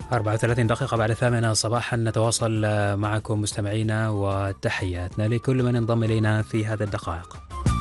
34 دقيقة بعد 8 صباحا نتواصل معكم مستمعينا، وتحياتنا لكل من انضم إلينا في هذه الدقائق.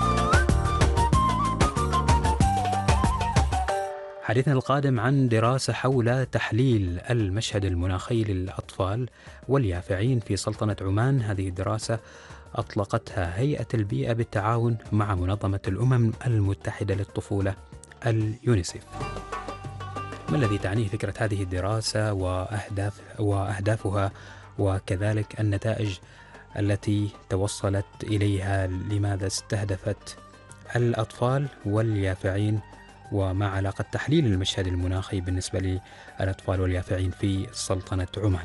حديثنا القادم عن دراسة حول تحليل المشهد المناخي للأطفال واليافعين في سلطنة عمان. هذه الدراسة أطلقتها هيئة البيئة بالتعاون مع منظمة الأمم المتحدة للطفولة اليونيسيف. ما الذي تعنيه فكرة هذه الدراسة وأهدافها وكذلك النتائج التي توصلت إليها؟ لماذا استهدفت الأطفال واليافعين؟ وما علاقة تحليل المشهد المناخي بالنسبة للأطفال واليافعين في سلطنة عمان؟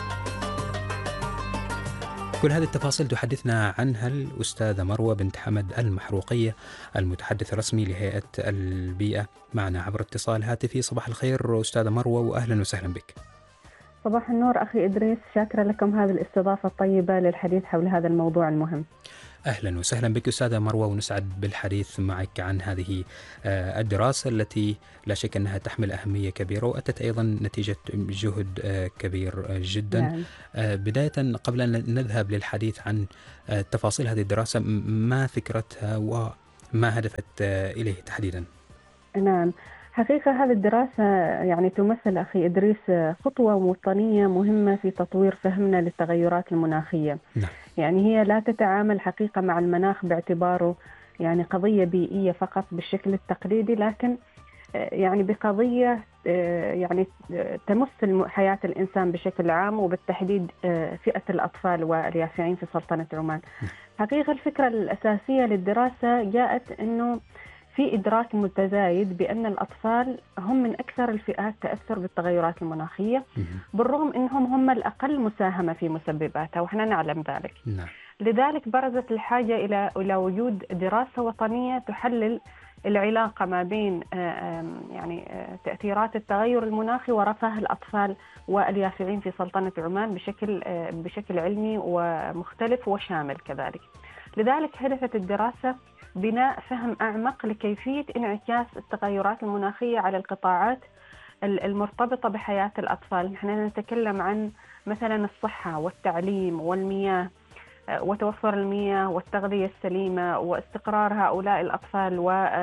كل هذه التفاصيل تحدثنا عنها الأستاذة مروة بنت حمد المحروقية، المتحدث الرسمي لهيئة البيئة، معنا عبر اتصال هاتفي. صباح الخير أستاذة مروة، وأهلا وسهلا بك. صباح النور أخي إدريس، شاكرة لكم هذه الاستضافة الطيبة للحديث حول هذا الموضوع المهم. أهلا وسهلا بك أستاذة مروة، ونسعد بالحديث معك عن هذه الدراسة التي لا شك أنها تحمل أهمية كبيرة، وأتت أيضا نتيجة جهد كبير جدا. نعم. بداية قبل أن نذهب للحديث عن تفاصيل هذه الدراسة، ما فكرتها وما هدفت إليه تحديدا؟ نعم، حقيقة هذه الدراسة يعني تمثل أخي إدريس خطوة وطنية مهمة في تطوير فهمنا للتغيرات المناخية. نعم. يعني هي لا تتعامل حقيقة مع المناخ باعتباره يعني قضية بيئية فقط بالشكل التقليدي، لكن يعني بقضية يعني تمس حياة الإنسان بشكل عام، وبالتحديد فئة الأطفال واليافعين في سلطنة عمان. حقيقة الفكرة الأساسية للدراسة جاءت أنه في إدراك متزايد بأن الأطفال هم من أكثر الفئات تأثر بالتغيرات المناخية، بالرغم أنهم هم الأقل مساهمة في مسبباتها، وإحنا نعلم ذلك. نعم. لذلك برزت الحاجة إلى وجود دراسة وطنية تحلل العلاقة ما بين يعني تأثيرات التغير المناخي ورفاه الأطفال واليافعين في سلطنة عمان بشكل علمي ومختلف وشامل كذلك. لذلك هدفت الدراسة بناء فهم أعمق لكيفية انعكاس التغيرات المناخية على القطاعات المرتبطة بحياة الأطفال. نحن نتكلم عن مثلا الصحة والتعليم والمياه وتوفر المياه والتغذية السليمة واستقرار هؤلاء الأطفال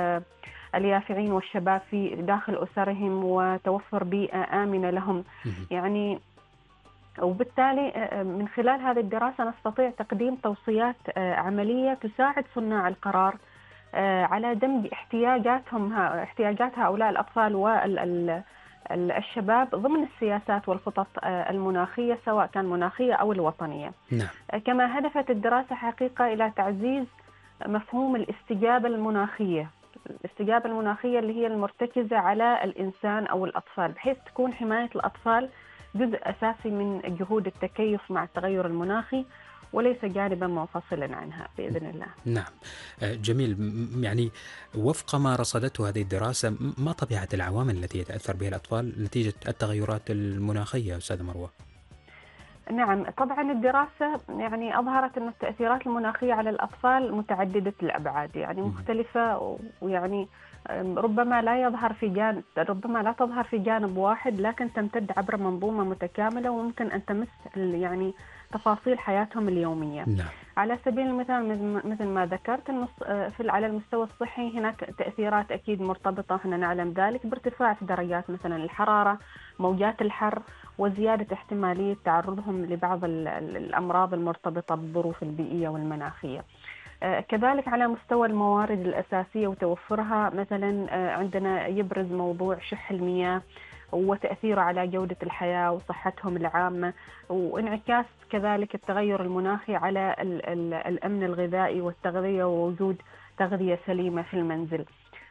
واليافعين والشباب في داخل أسرهم، وتوفر بيئة آمنة لهم. يعني وبالتالي من خلال هذه الدراسة نستطيع تقديم توصيات عملية تساعد صناع القرار على دمج احتياجات هؤلاء الأطفال والشباب ضمن السياسات والخطط المناخية، سواء كان مناخية أو الوطنية. نعم. كما هدفت الدراسة حقيقة إلى تعزيز مفهوم الاستجابة المناخية اللي هي المرتكزة على الإنسان أو الأطفال، بحيث تكون حماية الأطفال جزء أساسي من جهود التكيف مع التغير المناخي، وليس جانبا منفصلا عنها بإذن الله. نعم، جميل. يعني وفق ما رصدته هذه الدراسة، ما طبيعة العوامل التي يتأثر بها الأطفال نتيجة التغيرات المناخية أستاذ مروة؟ نعم، طبعا الدراسة يعني أظهرت أن التأثيرات المناخية على الأطفال متعددة الأبعاد، يعني مختلفة، ويعني ربما لا تظهر في جانب واحد، لكن تمتد عبر منظومة متكاملة، وممكن أن تمس يعني تفاصيل حياتهم اليومية. نعم. على سبيل المثال مثل ما ذكرت على المستوى الصحي هناك تأثيرات أكيد مرتبطة، احنا نعلم ذلك، بارتفاع في درجات مثلا الحرارة، موجات الحر، وزيادة احتمالية تعرضهم لبعض الأمراض المرتبطة بالظروف البيئية والمناخية. كذلك على مستوى الموارد الأساسية وتوفرها، مثلا عندنا يبرز موضوع شح المياه وتأثيره على جودة الحياة وصحتهم العامة، وانعكاس كذلك التغير المناخي على الأمن الغذائي والتغذية ووجود تغذية سليمة في المنزل.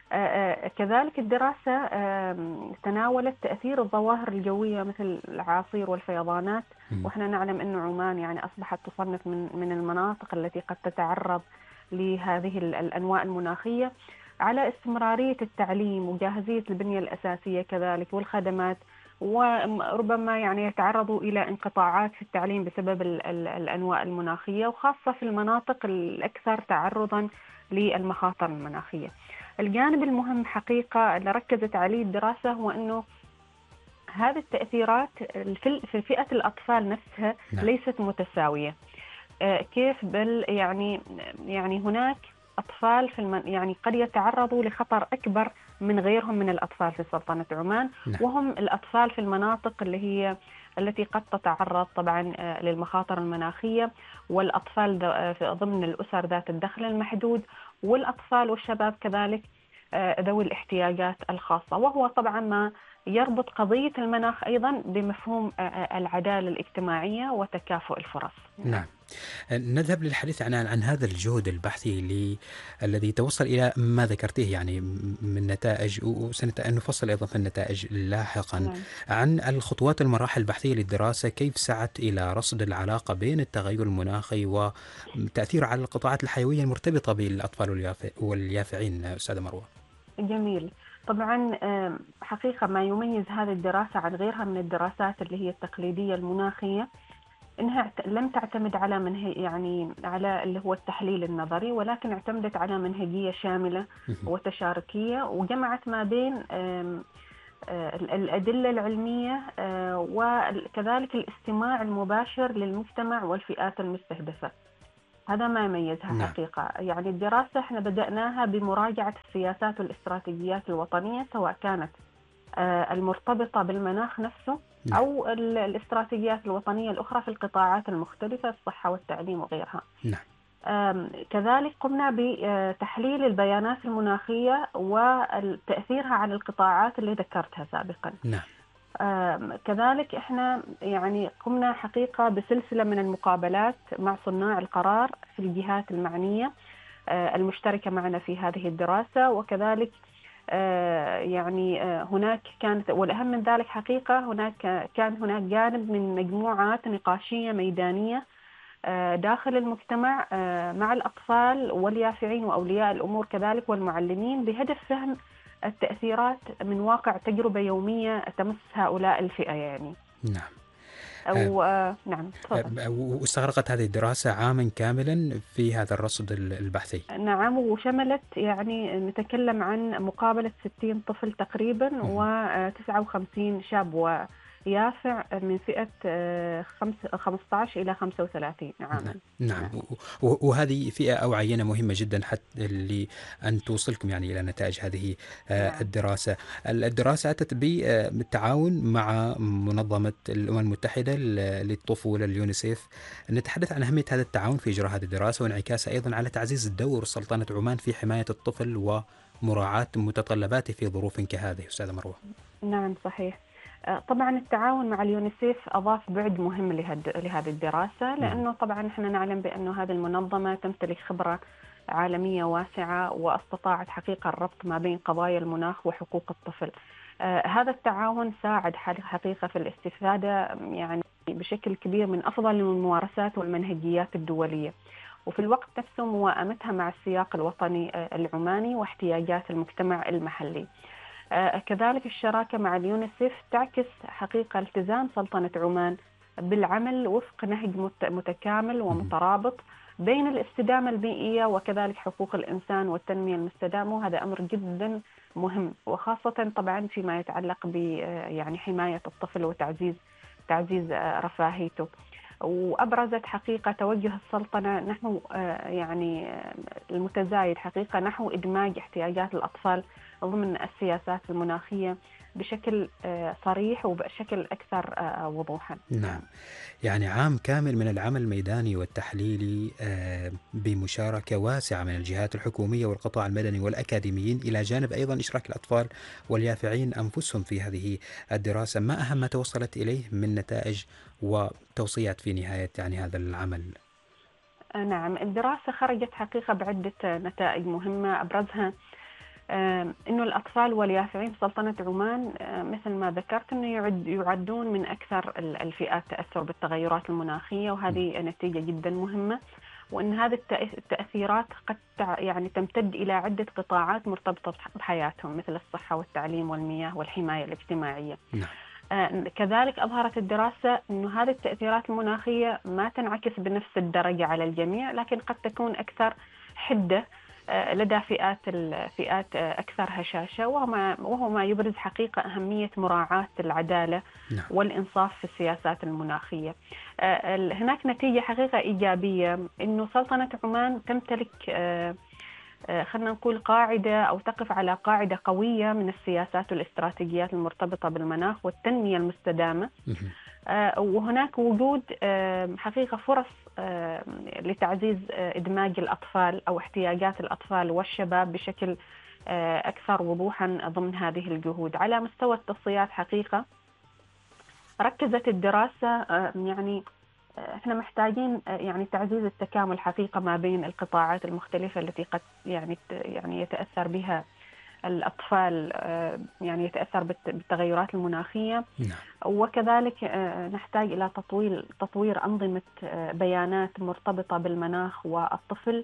كذلك الدراسة تناولت تأثير الظواهر الجوية مثل الأعاصير والفيضانات، وإحنا نعلم أن عمان يعني أصبحت تصنف من المناطق التي قد تتعرض لهذه الأنواع المناخية، على استمرارية التعليم وجاهزية البنية الأساسية كذلك والخدمات، وربما يعني يتعرضوا إلى انقطاعات في التعليم بسبب الأنواع المناخية، وخاصة في المناطق الأكثر تعرضا للمخاطر المناخية. الجانب المهم حقيقة اللي ركزت عليه الدراسة هو أنه هذه التأثيرات في فئة الأطفال نفسها نعم. ليست متساوية. كيف؟ بل يعني هناك أطفال يعني قد يتعرضوا لخطر أكبر من غيرهم من الأطفال في سلطنة عمان. نعم. وهم الأطفال في المناطق التي قد تتعرض طبعا للمخاطر المناخية، والأطفال ضمن الأسر ذات الدخل المحدود، والأطفال والشباب كذلك ذوي الاحتياجات الخاصة. وهو طبعا ما يربط قضية المناخ أيضا بمفهوم العدالة الاجتماعية وتكافؤ الفرص. نعم. نذهب للحديث عن هذا الجهد البحثي الذي توصل إلى ما ذكرته يعني من نتائج، وسنفصل أيضا في النتائج لاحقا. نعم. عن الخطوات والمراحل البحثية للدراسة، كيف سعت إلى رصد العلاقة بين التغير المناخي وتأثيره على القطاعات الحيوية المرتبطة بالأطفال واليافعين أستاذة مروة؟ جميل. طبعا حقيقة ما يميز هذه الدراسة عن غيرها من الدراسات اللي هي التقليدية المناخية إنها لم تعتمد على يعني على اللي هو التحليل النظري، ولكن اعتمدت على منهجية شاملة وتشاركية، وجمعت ما بين الأدلة العلمية وكذلك الاستماع المباشر للمجتمع والفئات المستهدفة. هذا ما يميزها. نعم. حقيقة يعني الدراسة احنا بدأناها بمراجعة السياسات والاستراتيجيات الوطنية، سواء كانت المرتبطة بالمناخ نفسه نعم. أو الاستراتيجيات الوطنية الأخرى في القطاعات المختلفة، الصحة والتعليم وغيرها. نعم. كذلك قمنا بتحليل البيانات المناخية وتأثيرها على القطاعات اللي ذكرتها سابقا. نعم. كذلك احنا يعني قمنا حقيقة بسلسلة من المقابلات مع صناع القرار في الجهات المعنية المشتركة معنا في هذه الدراسة، وكذلك يعني هناك كانت، والأهم من ذلك حقيقة كان هناك جانب من مجموعات نقاشية ميدانية داخل المجتمع مع الأطفال واليافعين وأولياء الأمور كذلك والمعلمين، بهدف فهم التأثيرات من واقع تجربة يومية تمس هؤلاء الفئة يعني. نعم. نعم تفضل. واستغرقت هذه الدراسة عاما كاملا في هذا الرصد البحثي. نعم، وشملت يعني نتكلم عن مقابلة 60 طفل تقريبا و59 شاب ويافع من فئة 15 إلى 35 عاما. نعم. وهذه فئة أو عينة مهمة جدا حتى لأن توصلكم يعني إلى نتائج هذه الدراسة. الدراسة أتت بالتعاون مع منظمة الأمم المتحدة للطفولة اليونيسيف. نتحدث عن أهمية هذا التعاون في إجراء هذه الدراسة وانعكاسها أيضا على تعزيز الدور سلطنة عمان في حماية الطفل ومراعاة متطلباته في ظروف كهذه أستاذة مروة. نعم صحيح. طبعا التعاون مع اليونيسيف أضاف بعد مهم لهذه الدراسة، لأنه طبعا احنا نعلم بأنه هذه المنظمة تمتلك خبرة عالمية واسعة، واستطاعت حقيقة الربط ما بين قضايا المناخ وحقوق الطفل. هذا التعاون ساعد حقيقة في الاستفادة يعني بشكل كبير من أفضل الممارسات والمنهجيات الدولية، وفي الوقت نفسه موائمتها مع السياق الوطني العماني واحتياجات المجتمع المحلي. كذلك الشراكة مع اليونيسيف تعكس حقيقة التزام سلطنة عمان بالعمل وفق نهج متكامل ومترابط بين الاستدامة البيئية وكذلك حقوق الإنسان والتنمية المستدامة، وهذا أمر جدا مهم، وخاصة طبعا فيما يتعلق ب يعني حماية الطفل وتعزيز رفاهيته. وأبرزت حقيقة توجه السلطنة نحو يعني المتزايد حقيقة نحو إدماج احتياجات الأطفال ضمن السياسات المناخية بشكل صريح وبشكل أكثر وضوحا. نعم. يعني عام كامل من العمل الميداني والتحليلي بمشاركة واسعة من الجهات الحكومية والقطاع المدني والأكاديميين، إلى جانب أيضا إشراك الأطفال واليافعين أنفسهم في هذه الدراسة. ما أهم ما توصلت إليه من نتائج وتوصيات في نهاية يعني هذا العمل؟ نعم، الدراسة خرجت حقيقة بعدة نتائج مهمة، أبرزها إنه الأطفال واليافعين في سلطنة عمان مثل ما ذكرت إنه يعدون من أكثر الفئات تأثر بالتغيرات المناخية، وهذه نتيجة جدا مهمة، وإن هذه التأثيرات قد يعني تمتد إلى عدة قطاعات مرتبطة بحياتهم مثل الصحة والتعليم والمياه والحماية الاجتماعية. كذلك أظهرت الدراسة إنه هذه التأثيرات المناخية ما تنعكس بنفس الدرجة على الجميع، لكن قد تكون أكثر حدة لدى فئات أكثر هشاشة، وهو ما يبرز حقيقة أهمية مراعاة العدالة نعم. والإنصاف في السياسات المناخية. هناك نتيجة حقيقة إيجابية، إنه سلطنة عمان تمتلك خلينا نقول قاعدة أو تقف على قاعدة قوية من السياسات والاستراتيجيات المرتبطة بالمناخ والتنمية المستدامة. وهناك وجود حقيقة فرص لتعزيز إدماج الأطفال أو احتياجات الأطفال والشباب بشكل أكثر وضوحا ضمن هذه الجهود. على مستوى التصفيات حقيقة ركزت الدراسة يعني احنا محتاجين يعني تعزيز التكامل حقيقة ما بين القطاعات المختلفة التي قد يعني يتأثر بها الأطفال، يعني يتأثر بالتغيرات المناخية. نعم. وكذلك نحتاج إلى تطوير أنظمة بيانات مرتبطة بالمناخ والطفل،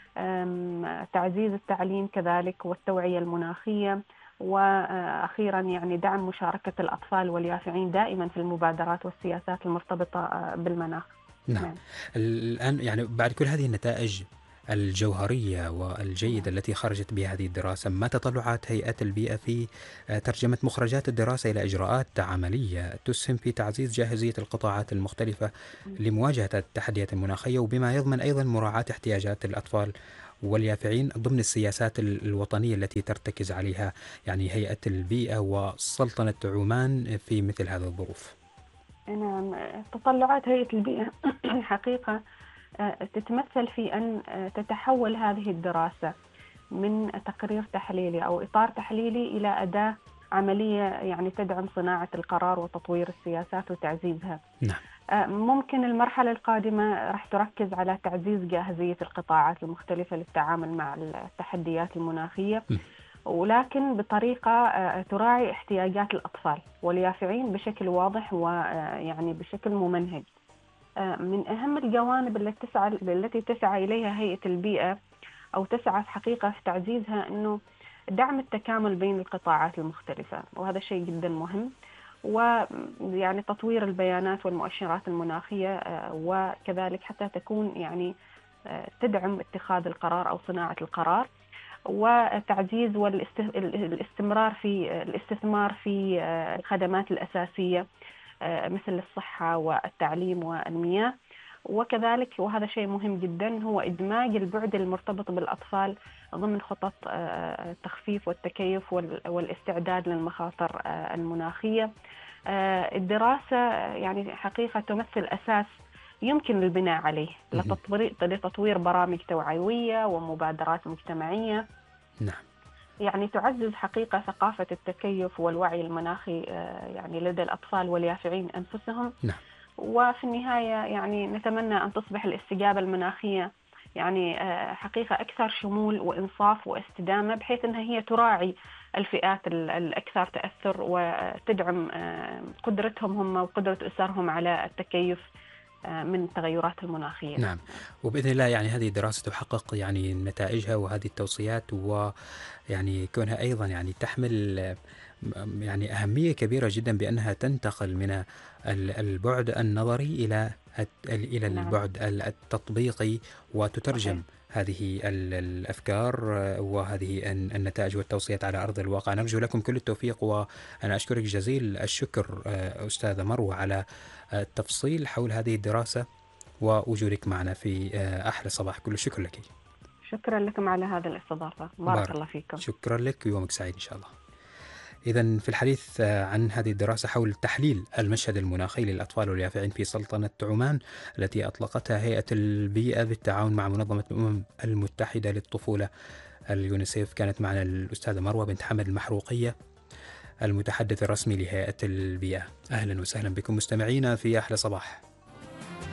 تعزيز التعليم كذلك والتوعية المناخية، وأخيرا يعني دعم مشاركة الأطفال واليافعين دائما في المبادرات والسياسات المرتبطة بالمناخ. نعم. الآن يعني بعد كل هذه النتائج الجوهرية والجيدة التي خرجت بها هذه الدراسة، ما تطلعات هيئة البيئة في ترجمة مخرجات الدراسة إلى إجراءات عملية تسهم في تعزيز جاهزية القطاعات المختلفة لمواجهة التحديات المناخية، وبما يضمن أيضا مراعاة احتياجات الأطفال واليافعين ضمن السياسات الوطنية التي ترتكز عليها يعني هيئة البيئة وسلطنة عمان في مثل هذه الظروف؟ نعم، تطلعات هيئة البيئة حقيقة تتمثل في أن تتحول هذه الدراسة من تقرير تحليلي أو إطار تحليلي إلى أداة عملية يعني تدعم صناعة القرار وتطوير السياسات وتعزيزها. نعم. ممكن المرحلة القادمة راح تركز على تعزيز جاهزية القطاعات المختلفة للتعامل مع التحديات المناخية، ولكن بطريقة تراعي احتياجات الأطفال واليافعين بشكل واضح ويعني بشكل ممنهج. من أهم الجوانب التي تسعى إليها هيئة البيئة أو تسعى في حقيقة في تعزيزها أنه دعم التكامل بين القطاعات المختلفة، وهذا شيء جدا مهم، ويعني تطوير البيانات والمؤشرات المناخية، وكذلك حتى تكون يعني تدعم اتخاذ القرار أو صناعة القرار، وتعزيز والاستثمار في الخدمات الأساسية مثل الصحة والتعليم والمياه. وكذلك وهذا شيء مهم جدا هو إدماج البعد المرتبط بالأطفال ضمن خطط التخفيف والتكيف والاستعداد للمخاطر المناخية. الدراسة يعني حقيقة تمثل أساس يمكن البناء عليه لتطوير برامج توعوية ومبادرات مجتمعية. نعم. يعني تعزز حقيقة ثقافة التكيف والوعي المناخي يعني لدى الأطفال واليافعين أنفسهم. نعم. وفي النهاية يعني نتمنى أن تصبح الاستجابة المناخية يعني حقيقة أكثر شمول وإنصاف واستدامة، بحيث أنها هي تراعي الفئات الأكثر تأثر وتدعم قدرتهم هم وقدرة أسرهم على التكيف من التغيرات المناخية. نعم. وبإذن الله يعني هذه الدراسة تحقق يعني نتائجها وهذه التوصيات، ويعني كونها أيضا يعني تحمل يعني أهمية كبيرة جدا بأنها تنتقل من البعد النظري إلى البعد التطبيقي، وتترجم هذه الأفكار وهذه النتائج والتوصيات على أرض الواقع. نرجو لكم كل التوفيق، وأنا أشكرك جزيل الشكر أستاذة مروة على التفصيل حول هذه الدراسة ووجودك معنا في أحلى صباح. كل الشكر لك. شكرا لكم على هذه الاستضافة. بارك الله فيكم. شكرا لك ويومك سعيد إن شاء الله. إذن في الحديث عن هذه الدراسة حول تحليل المشهد المناخي للأطفال واليافعين في سلطنة عمان التي أطلقتها هيئة البيئة بالتعاون مع منظمة الأمم المتحدة للطفولة اليونيسيف، كانت معنا الأستاذة مروة بنت حمد المحروقية المتحدث الرسمي لهيئة البيئة. أهلا وسهلا بكم مستمعينا في أحلى صباح.